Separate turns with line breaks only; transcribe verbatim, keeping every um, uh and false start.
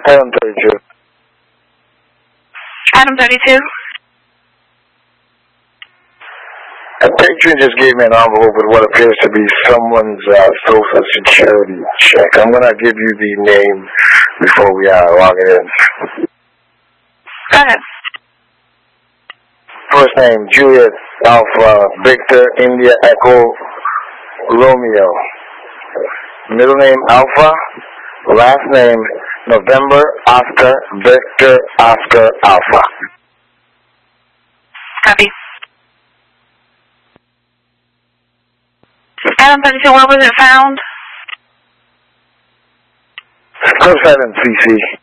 Adam thirty-two.
Adam thirty-two.
A patron just gave me an envelope with what appears to be someone's uh, social security check. I'm going to give you the name before we uh, log it in.
Go ahead.
First name, Juliet Alpha Victor India Echo Romeo. Middle name, Alpha. Last name, November Oscar Victor Oscar Alpha.
Copy. Adam thirty-two, where was it found?
Curbside in C C.